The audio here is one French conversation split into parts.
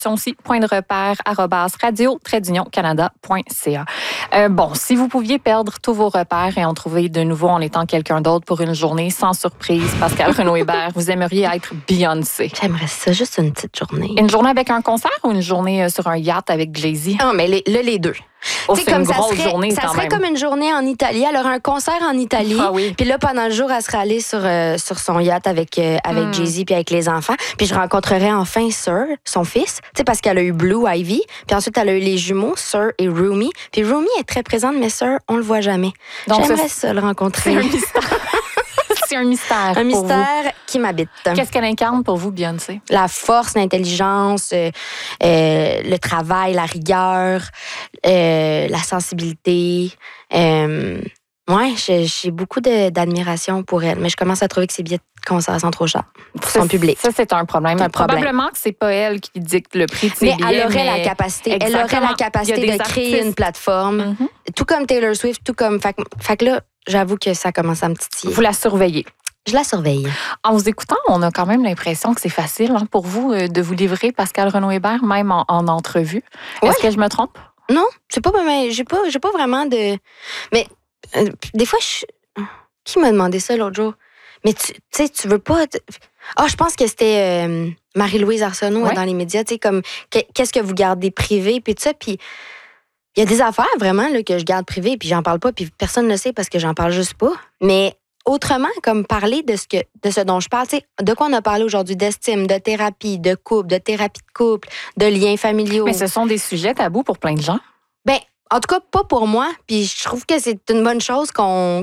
aussi, point de repère, @radio-canada.ca. Bon, si vous pouviez perdre tous vos repères et en trouver de nouveau en étant quelqu'un d'autre pour une journée, sans surprise, Pascale Renaud-Hébert, vous aimeriez être Beyoncé. J'aimerais ça, juste une petite journée. Une journée avec un concert ou une journée sur un yacht avec Jay-Z? Non, mais les deux. Oh, c'est comme une grosse journée ça quand serait même. comme une journée en Italie. Elle aurait un concert en Italie. Ah oui. Puis là, pendant le jour, elle serait allée sur son yacht avec Jay-Z puis avec les enfants. Puis je rencontrerais enfin Sir, son fils. Tu sais, parce qu'elle a eu Blue Ivy. Puis ensuite, elle a eu les jumeaux, Sir et Rumi. Puis Rumi est très présente, mais Sir, on le voit jamais. Donc, j'aimerais ça le rencontrer. C'est un mystère. C'est un mystère. Un mystère qui m'habite. Qu'est-ce qu'elle incarne pour vous, Beyoncé? La force, l'intelligence, le travail, la rigueur, la sensibilité. Ouais, j'ai beaucoup d'admiration pour elle, mais je commence à trouver que ses billets de concert sont trop chers pour son public. Ça, c'est un problème. Probablement que c'est pas elle qui dicte le prix de ses billets. Elle aurait la capacité. Elle aurait la capacité de créer une plateforme, tout comme Taylor Swift, tout comme... Fait que là, j'avoue que ça commence à me titiller. Vous la surveillez. Je la surveille. En vous écoutant, on a quand même l'impression que c'est facile pour vous de vous livrer, Pascale Renaud-Hébert, même en entrevue. Ouais. Est-ce que je me trompe? Non, c'est pas... J'ai pas vraiment de... Mais des fois, qui m'a demandé ça l'autre jour? Mais tu sais, tu veux pas... je pense que c'était Marie-Louise Arsenault dans les médias, tu sais, comme qu'est-ce que vous gardez privé, puis tout ça, puis il y a des affaires vraiment là, que je garde privé, puis j'en parle pas, puis personne ne le sait parce que j'en parle juste pas. Mais autrement, comme parler de ce dont je parle, tu sais, de quoi on a parlé aujourd'hui, d'estime, de thérapie, de couple, de thérapie de couple, de liens familiaux. Mais ce sont des sujets tabous pour plein de gens. Ben, en tout cas, pas pour moi, puis je trouve que c'est une bonne chose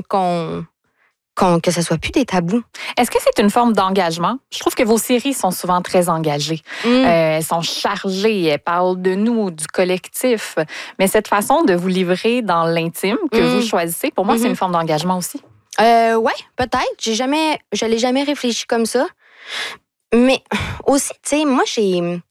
que ce soit plus des tabous. Est-ce que c'est une forme d'engagement? Je trouve que vos séries sont souvent très engagées. Elles sont chargées, elles parlent de nous, du collectif. Mais cette façon de vous livrer dans l'intime que vous choisissez, pour moi, c'est une forme d'engagement aussi. Ouais, peut-être. Je l'ai jamais réfléchi comme ça. Mais aussi, tu sais, moi, j'ai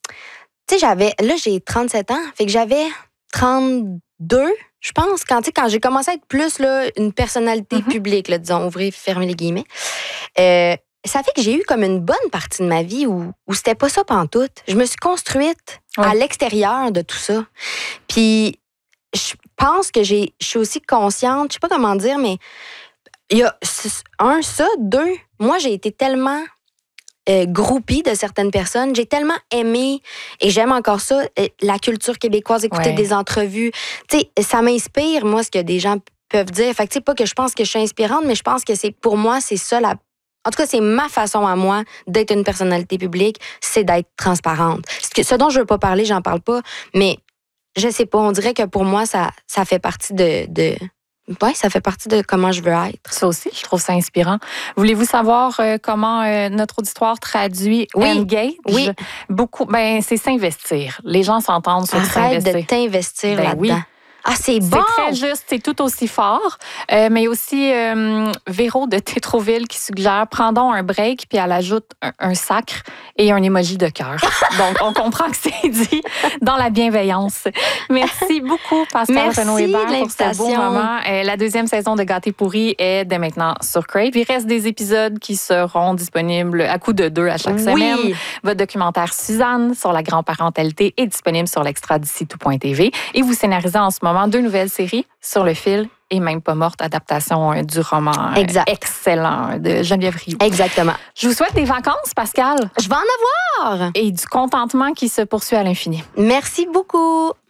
37 ans, fait que j'avais 32, je pense, quand j'ai commencé à être plus là, une personnalité publique, là, disons, ouvrir, fermer les guillemets. Ça fait que j'ai eu comme une bonne partie de ma vie où c'était pas ça pantoute. Je me suis construite à l'extérieur de tout ça. Puis je pense que je suis aussi consciente, je sais pas comment dire, mais il y a ça, deux, moi j'ai été tellement groupie de certaines personnes. J'ai tellement aimé, et j'aime encore ça, la culture québécoise, écouter des entrevues. Tu sais, ça m'inspire, moi, ce que des gens peuvent dire. Fait que, tu sais, pas que je pense que je suis inspirante, mais je pense que pour moi, c'est ça en tout cas, c'est ma façon à moi d'être une personnalité publique, c'est d'être transparente. Ce dont je veux pas parler, j'en parle pas, mais je sais pas, on dirait que pour moi, ça fait partie Oui, ça fait partie de comment je veux être. Ça aussi, je trouve ça inspirant. Voulez-vous savoir comment notre auditoire traduit engage? Oui. Beaucoup, c'est s'investir. Les gens s'entendent sur s'investir. Arrête de t'investir là-dedans. Oui. Ah, c'est bon! C'est très juste, c'est tout aussi fort. Mais aussi, Véro de Tétroville qui suggère « Prends donc un break », puis elle ajoute un sacre et un emoji de cœur. Donc, on comprend que c'est dit dans la bienveillance. Merci beaucoup, Pascale Renaud-Hébert, pour ce beau moment. La deuxième saison de Gâté pourri est dès maintenant sur Crave. Il reste des épisodes qui seront disponibles à coup de 2 à chaque semaine. Votre documentaire Suzanne sur la grand-parentalité est disponible sur l'extra d'ici tout.tv. Et vous scénarisez en ce moment 2 nouvelles séries, Sur le fil et Même pas morte, adaptation du roman excellent de Geneviève Rioux. Exactement. Je vous souhaite des vacances, Pascale. Je vais en avoir! Et du contentement qui se poursuit à l'infini. Merci beaucoup.